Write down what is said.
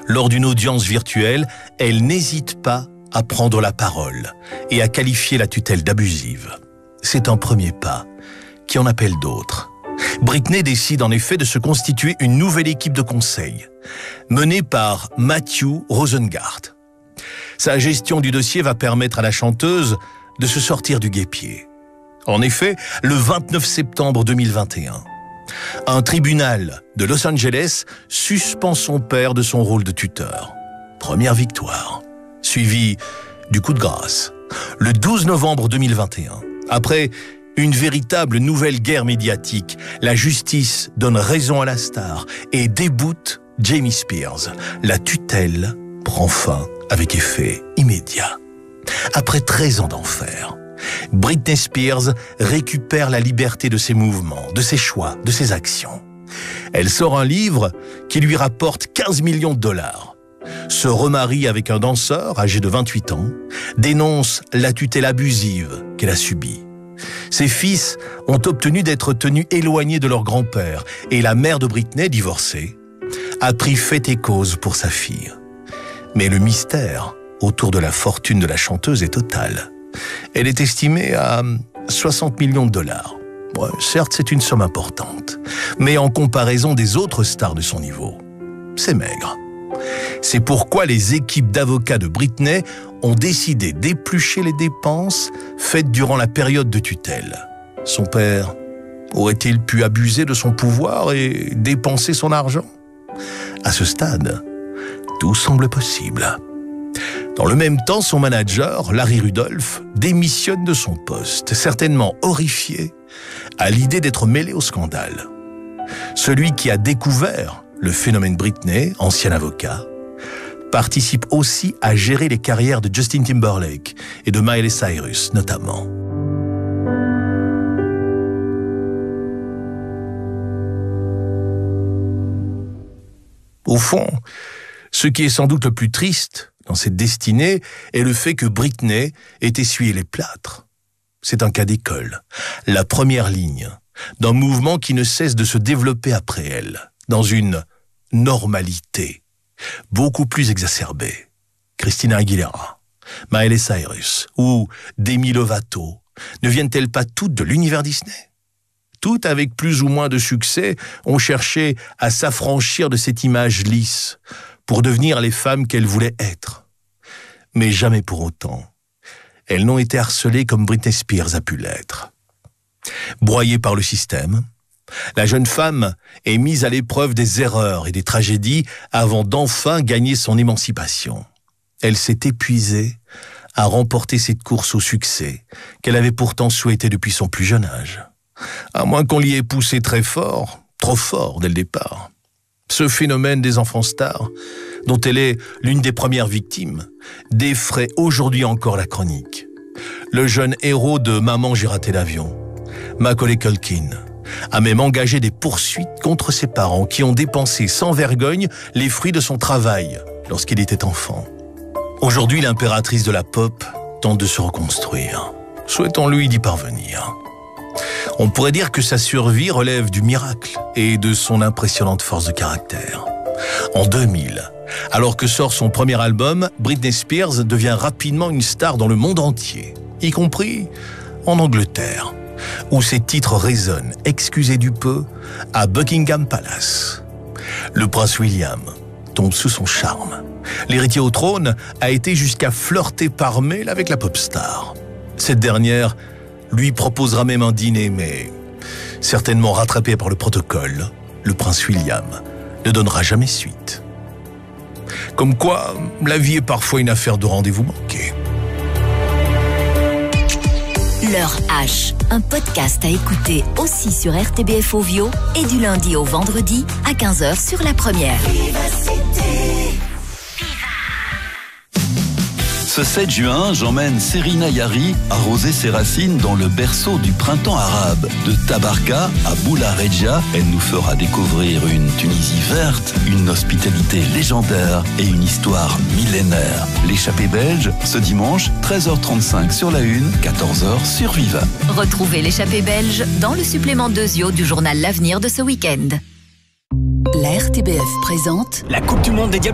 Lors d'une audience virtuelle, elle n'hésite pas à prendre la parole et à qualifier la tutelle d'abusive. C'est un premier pas qui en appelle d'autres. Britney décide en effet de se constituer une nouvelle équipe de conseil, menée par Matthew Rosengart. Sa gestion du dossier va permettre à la chanteuse de se sortir du guêpier. En effet, le 29 septembre 2021, un tribunal de Los Angeles suspend son père de son rôle de tuteur. Première victoire, suivie du coup de grâce. Le 12 novembre 2021, après une véritable nouvelle guerre médiatique, la justice donne raison à la star et déboute Jamie Spears. La tutelle prend fin avec effet immédiat. Après 13 ans d'enfer, Britney Spears récupère la liberté de ses mouvements, de ses choix, de ses actions. Elle sort un livre qui lui rapporte 15 millions de dollars. Se remarie avec un danseur âgé de 28 ans, dénonce la tutelle abusive qu'elle a subie. Ses fils ont obtenu d'être tenus éloignés de leur grand-père et la mère de Britney, divorcée, a pris fait et cause pour sa fille. Mais le mystère autour de la fortune de la chanteuse est total. Elle est estimée à 60 millions de dollars. Bon, certes, c'est une somme importante, mais en comparaison des autres stars de son niveau, c'est maigre. C'est pourquoi les équipes d'avocats de Britney ont décidé d'éplucher les dépenses faites durant la période de tutelle. Son père aurait-il pu abuser de son pouvoir et dépenser son argent ? À ce stade, tout semble possible. Dans le même temps, son manager, Larry Rudolph, démissionne de son poste, certainement horrifié à l'idée d'être mêlé au scandale. Celui qui a découvert le phénomène Britney, ancien avocat, participe aussi à gérer les carrières de Justin Timberlake et de Miley Cyrus, notamment. Au fond, ce qui est sans doute le plus triste dans cette destinée est le fait que Britney ait essuyé les plâtres. C'est un cas d'école, la première ligne d'un mouvement qui ne cesse de se développer après elle, dans une normalité beaucoup plus exacerbée. Christina Aguilera, Miley Cyrus ou Demi Lovato ne viennent-elles pas toutes de l'univers Disney ? Toutes, avec plus ou moins de succès, ont cherché à s'affranchir de cette image lisse pour devenir les femmes qu'elles voulaient être. Mais jamais pour autant, elles n'ont été harcelées comme Britney Spears a pu l'être. Broyée par le système, la jeune femme est mise à l'épreuve des erreurs et des tragédies avant d'enfin gagner son émancipation. Elle s'est épuisée à remporter cette course au succès qu'elle avait pourtant souhaité depuis son plus jeune âge. À moins qu'on l'y ait poussé très fort, trop fort dès le départ. Ce phénomène des enfants stars, dont elle est l'une des premières victimes, défraie aujourd'hui encore la chronique. Le jeune héros de Maman, j'ai raté l'avion, Macaulay Culkin, a même engagé des poursuites contre ses parents qui ont dépensé sans vergogne les fruits de son travail lorsqu'il était enfant. Aujourd'hui, l'impératrice de la pop tente de se reconstruire. Souhaitons-lui d'y parvenir. On pourrait dire que sa survie relève du miracle et de son impressionnante force de caractère. En 2000, alors que sort son premier album, Britney Spears devient rapidement une star dans le monde entier, y compris en Angleterre, où ses titres résonnent, excusez du peu, à Buckingham Palace. Le prince William tombe sous son charme. L'héritier au trône a été jusqu'à flirter par mail avec la pop star. Cette dernière lui proposera même un dîner, mais certainement rattrapé par le protocole, le prince William ne donnera jamais suite. Comme quoi, la vie est parfois une affaire de rendez-vous manqués. L'heure H, un podcast à écouter aussi sur RTBF Ovio et du lundi au vendredi à 15h sur la première. Ce 7 juin, j'emmène Serina Yari arroser ses racines dans le berceau du printemps arabe. De Tabarka à Boula Regia, elle nous fera découvrir une Tunisie verte, une hospitalité légendaire et une histoire millénaire. L'échappée belge, ce dimanche, 13h35 sur la Une, 14h sur Viva. Retrouvez l'échappée belge dans le supplément 2 du journal L'Avenir de ce week-end. La RTBF présente la Coupe du Monde des Diables.